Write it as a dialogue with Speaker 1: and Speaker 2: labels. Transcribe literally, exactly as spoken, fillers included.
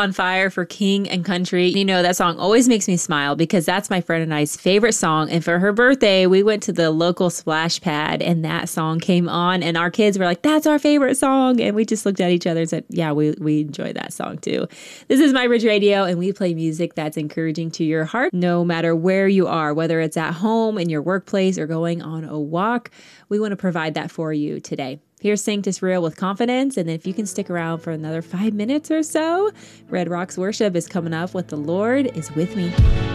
Speaker 1: on Fire for King and Country. You know, that song always makes me smile because that's my friend and I's favorite song. And for her birthday, we went to the local splash pad and that song came on and our kids were like, that's our favorite song. And we just looked at each other and said, yeah, we, we enjoy that song too. This is My Bridge Radio and we play music that's encouraging to your heart, no matter where you are, whether it's at home, in your workplace, or going on a walk. We want to provide that for you today. Here's Sanctus Real with Confidence. And then if you can stick around for another five minutes or so, Red Rocks Worship is coming up with The Lord is With Me.